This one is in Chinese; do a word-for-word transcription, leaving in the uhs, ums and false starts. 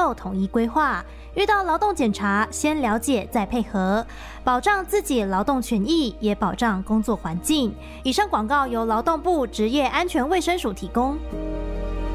构统一规划，遇到劳动检查先了解再配合，保障自己劳动权益，也保障工作环境。以上广告由劳动部职业安全卫生署提供。